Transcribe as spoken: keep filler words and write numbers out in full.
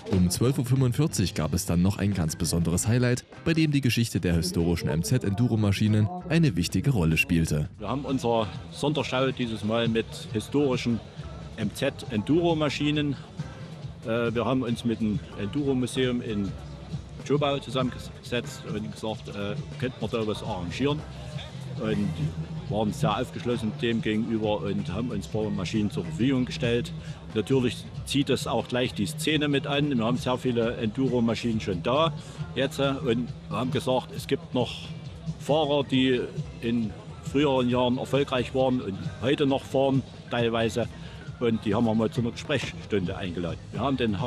Um zwölf Uhr fünfundvierzig gab es dann noch ein ganz besonderes Highlight, bei dem die Geschichte der historischen M Z-Enduro-Maschinen eine wichtige Rolle spielte. Wir haben unsere Sonderschau dieses Mal mit historischen M Z-Enduro-Maschinen. Wir haben uns mit dem Enduro-Museum in Schobau zusammengesetzt und gesagt, äh, könnten wir da was arrangieren. Und waren sehr aufgeschlossen dem gegenüber und haben uns ein paar Maschinen zur Verfügung gestellt. Natürlich zieht das auch gleich die Szene mit an. Wir haben sehr viele Enduro-Maschinen schon da jetzt und haben gesagt, es gibt noch Fahrer, die in früheren Jahren erfolgreich waren und heute noch fahren teilweise. Und die haben wir mal zu einer Gesprächsstunde eingeladen. Wir haben den